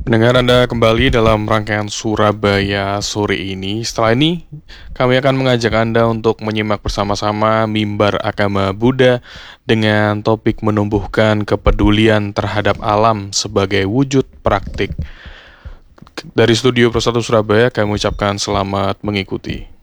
Pendengar Anda kembali dalam rangkaian Surabaya sore ini. Setelah ini, kami akan mengajak Anda untuk menyimak bersama-sama Mimbar Agama Buddha dengan topik menumbuhkan kepedulian terhadap alam sebagai wujud praktik. Dari Studio Pro 1 Surabaya, kami ucapkan selamat mengikuti.